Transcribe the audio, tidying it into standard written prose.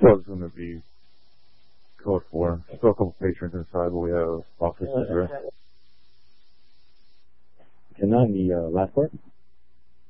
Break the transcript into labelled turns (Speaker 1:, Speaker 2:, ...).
Speaker 1: Well, it's going to be code 4. Still a couple patrons inside, but we have officers there.
Speaker 2: And on the last part?